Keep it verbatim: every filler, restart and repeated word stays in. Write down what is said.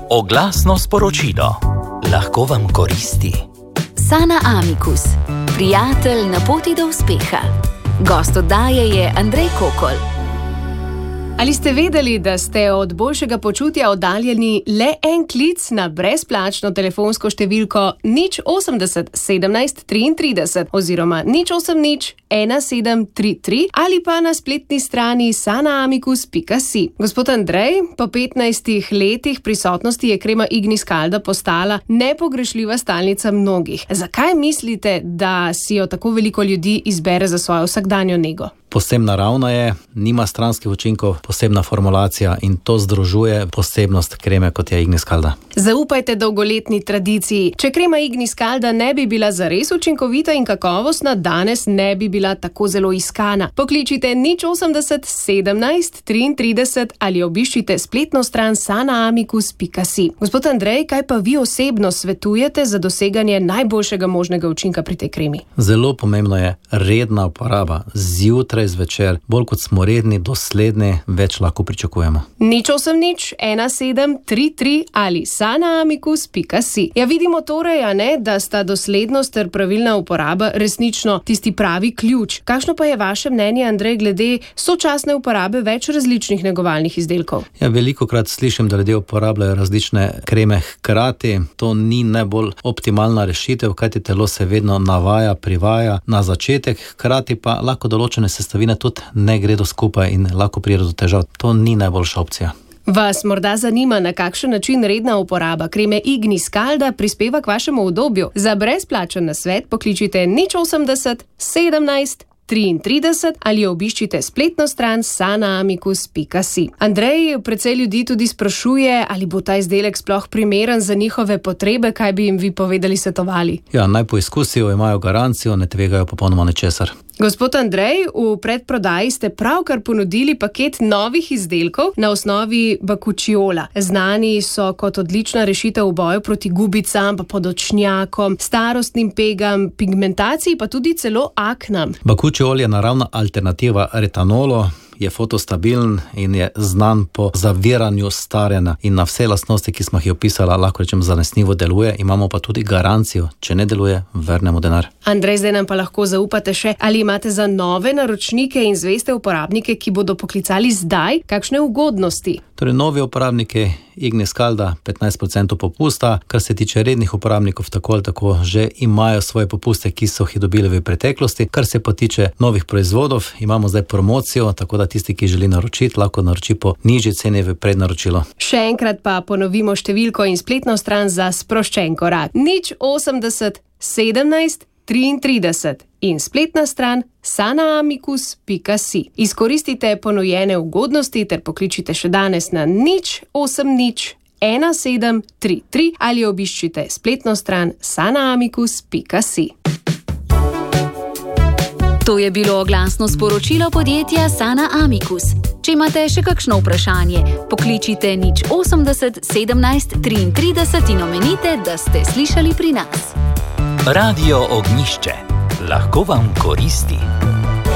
Oglasno sporočilo. Lahko vam koristi. Sana Amicus, prijatelj na poti do uspeha. Gost oddaje je Andrej Kokol. Ali ste vedeli, da ste od boljšega počutja oddaljeni le en klic na brezplačno telefonsko številko nič osemdeset sedemnajst triintrideset oziroma nič osem nič ena sedem tri tri ali pa na spletni strani sanaamicus pika si. Gospod Andrej, po petnajstih letih prisotnosti je krema Ignis Calda postala nepogrešljiva stalnica mnogih. Zakaj mislite, da si jo tako veliko ljudi izbere za svojo vsakdanjo nego? Posebno naravna je, nima stranskih učinkov, posebna formulacija in to združuje posebnost kreme, kot je Ignis Calda. Zaupajte dolgoletni tradiciji. Če krema Ignis Calda ne bi bila zares učinkovita in kakovostna, danes ne bi bila tako zelo iskana. Pokličite nič osemdeset sedemnajst triintrideset ali obiščite spletno stran sanaamicus pika si. Gospod Andrej, kaj pa vi osebno svetujete za doseganje najboljšega možnega učinka pri tej kremi? Zelo pomembno je redna uporaba, zjutraj, zvečer. Bolj kot smo redni, dosledni, več lahko pričakujemo. nič osem nič ena sedem tri tri ali sanaamicus pika si. Ja, vidimo torej, a ne, da sta doslednost ter pravilna uporaba resnično tisti pravi ključ. Kakšno pa je vaše mnenje, Andrej, glede sočasne uporabe več različnih negovalnih izdelkov? Ja, velikokrat slišim, da ljudje uporabljajo različne kreme hkrati. To ni najbolj optimalna rešitev, kajti telo se vedno navaja, privaja na začetek, hkrati pa lahko določene sestavine tudi ne gredo skupaj in lahko pride do težav. To ni najboljša opcija. Vas morda zanima, na kakšen način redna uporaba kreme Ignis Calda prispeva k vašemu udobju? Za brezplačen nasvet pokličite nič osemdeset sedemnajst triintrideset ali obiščite spletno stran sanaamicus pika si. Andrej, precej ljudi tudi sprašuje, ali bo ta izdelek sploh primeren za njihove potrebe, kaj bi jim vi povedali, svetovali? Ja, naj poizkusijo, imajo garancijo, ne tvegajo popolnoma ničesar. Gospod Andrej, v predprodaji ste pravkar ponudili paket novih izdelkov na osnovi bakučiola. Znani so kot odlična rešitev v boju proti gubicam, pa podočnjakom, starostnim pegam, pigmentaciji, pa tudi celo aknam. Bakučiol je naravna alternativa retanolu, je fotostabilen in je znan po zaviranju staranja in na vse lastnosti, ki smo jih opisala, lahko rečem, zanesljivo deluje. Imamo pa tudi garancijo, če ne deluje, vrnemo denar. Andrej, zdaj nam pa lahko zaupate še, ali imate za nove naročnike in zveste uporabnike, ki bodo poklicali zdaj, kakšne ugodnosti? Torej, novi uporabniki Ignis Calda petnajst procentov popusta, kar se tiče rednih uporabnikov, tako ali tako že imajo svoje popuste, ki so jih dobili v preteklosti. Kar se pa tiče novih proizvodov, imamo zdaj promocijo, tako da tisti, ki želi naročiti, lahko naroči po nižji ceni v prednaročilo. Še enkrat pa ponovimo številko in spletno stran za sproščen korak. nič osemdeset sedemnajst triintrideset in spletna stran sanaamicus pika si. Izkoristite ponujene ugodnosti ter pokličite še danes na nič osem nič ena sedem tri tri ali obiščite spletno stran sanaamicus pika si. To je bilo oglasno sporočilo podjetja Sana Amicus. Če imate še kakšno vprašanje, pokličite nič osemdeset sedemnajst triintrideset in omenite, da ste slišali pri nas. Radio Ognjišče. Lahko vam koristi.